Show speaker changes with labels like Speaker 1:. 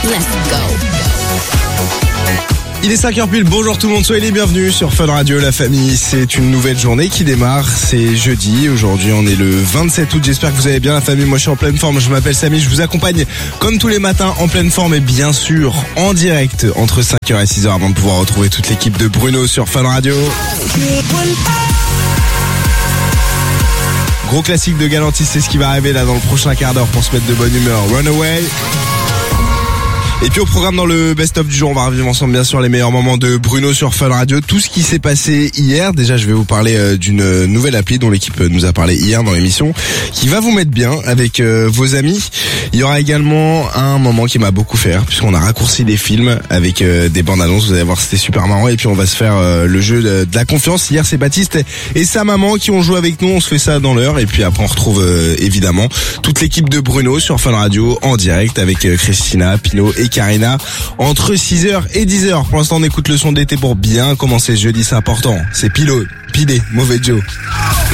Speaker 1: Let's go.
Speaker 2: Il est 5h pile, bonjour tout le monde, soyez les bienvenus sur Fun Radio, la famille. C'est une nouvelle journée qui démarre, c'est jeudi, aujourd'hui on est le 27 août, j'espère que vous allez bien la famille, moi je suis en pleine forme, je m'appelle Samy, je vous accompagne comme tous les matins en pleine forme et bien sûr en direct entre 5h et 6h avant de pouvoir retrouver toute l'équipe de Bruno sur Fun Radio. Gros classique de Galantis, c'est ce qui va arriver là dans le prochain quart d'heure pour se mettre de bonne humeur, Runaway. Et puis au programme dans le best-of du jour, on va revivre ensemble bien sûr les meilleurs moments de Bruno sur Fun Radio, tout ce qui s'est passé hier. Déjà je vais vous parler d'une nouvelle appli dont l'équipe nous a parlé hier dans l'émission, qui va vous mettre bien avec vos amis. Il y aura également un moment qui m'a beaucoup fait rire, puisqu'on a raccourci des films avec des bandes annonces, vous allez voir c'était super marrant. Et puis on va se faire le jeu de la confiance. Hier c'est Baptiste et sa maman qui ont joué avec nous, on se fait ça dans l'heure. Et puis après on retrouve évidemment toute l'équipe de Bruno sur Fun Radio en direct avec Christina, Pino et Karina entre 6h et 10h. Pour l'instant on écoute le son d'été pour bien commencer ce jeudi, c'est important. C'est Pilé, Mauvais Joe.